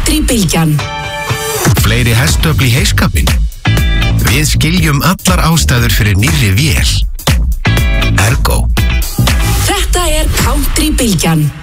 Country-bylgjan. Fleiri hestöfl í heyskapinn. Við skiljum allar ástæður fyrir nýrri vél. Ergo. Þetta Country-bylgjan.